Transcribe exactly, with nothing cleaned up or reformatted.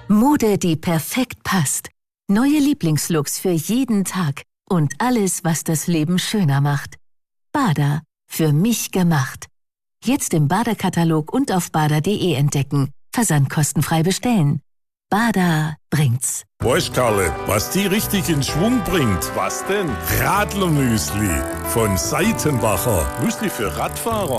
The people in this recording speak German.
Mode, die perfekt passt. Neue Lieblingslooks für jeden Tag und alles, was das Leben schöner macht. Bada, für mich gemacht. Jetzt im Bada-Katalog und auf bada punkt de entdecken. Versandkostenfrei bestellen. Bada bringt's. Weißt Karle, was die richtig in Schwung bringt? Was denn? Radlermüsli von Seitenbacher. Müsli für Radfahrer.